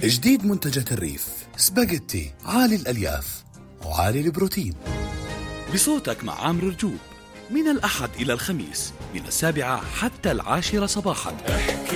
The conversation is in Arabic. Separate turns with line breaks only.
جديد منتجات الريف، سباجيتي عالي الألياف وعالي البروتين.
بصوتك مع عامر رجوب من الأحد إلى الخميس من 7 حتى 10 صباحا.